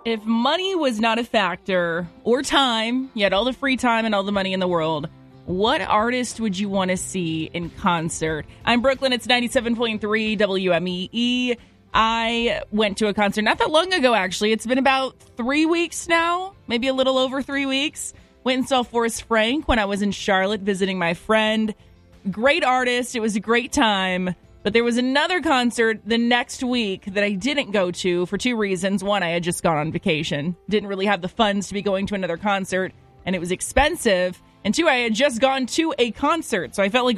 If money was not a factor, or time, you had all the free time and all the money in the world, what artist would you want to see in concert? I'm Brooklyn. It's 97.3 WMEE. I went to a concert not that long ago, actually. It's been about 3 weeks now, maybe a little over 3 weeks. Went and saw Forrest Frank when I was in Charlotte visiting my friend. Great artist. It was a great time. But there was another concert the next week that I didn't go to for two reasons. One, I had just gone on vacation. Didn't really have the funds to be going to another concert, and it was expensive. And two, I had just gone to a concert, so I felt like